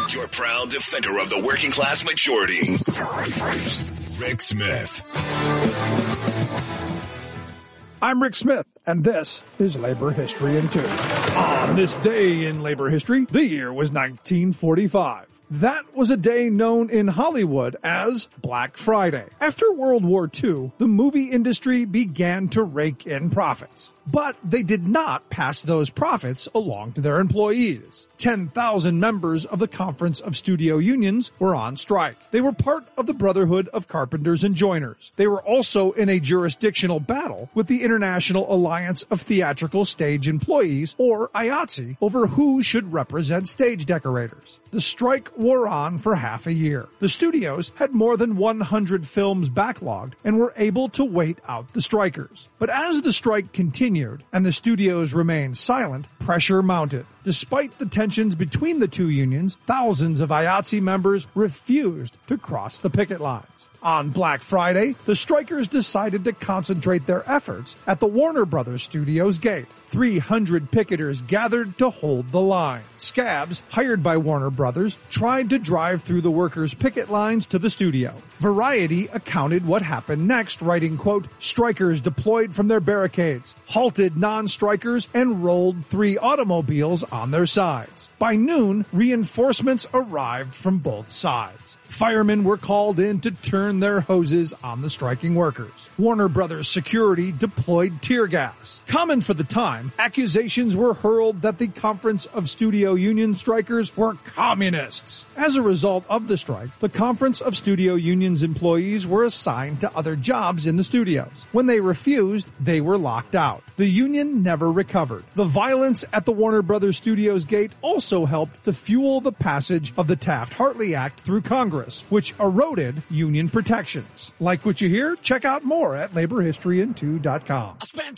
your proud defender of the working class majority, Rick Smith. I'm Rick Smith, and this is Labor History in 2. On this day in labor history, the year was 1945. That was a day known in Hollywood as Black Friday. After World War II, the movie industry began to rake in profits. But they did not pass those profits along to their employees. 10,000 members of the Conference of Studio Unions were on strike. They were part of the Brotherhood of Carpenters and Joiners. They were also in a jurisdictional battle with the International Alliance of Theatrical Stage Employees, or IATSE, over who should represent stage decorators. The strike wore on for half a year. The studios had more than 100 films backlogged and were able to wait out the strikers. But as the strike continued and the studios remained silent, pressure mounted. Despite the tensions between the two unions, thousands of IATSE members refused to cross the picket lines. On Black Friday, the strikers decided to concentrate their efforts at the Warner Brothers Studios gate. 300 picketers gathered to hold the line. Scabs, hired by Warner Brothers, tried to drive through the workers' picket lines to the studio. Variety accounted what happened next, writing, quote, "Strikers deployed from their barricades, halted non-strikers, and rolled 3 automobiles on their sides. By noon, reinforcements arrived from both sides. Firemen were called in to turn their hoses on the striking workers. Warner Brothers security deployed tear gas. Common for the time, accusations were hurled that the Conference of Studio Union strikers were communists. As a result of the strike, the Conference of Studio Union's employees were assigned to other jobs in the studios. When they refused, they were locked out. The union never recovered. The violence at the Warner Brothers Studios gate also helped to fuel the passage of the Taft-Hartley Act through Congress, which eroded union protections. Like what you hear? Check out more at laborhistoryin2.com.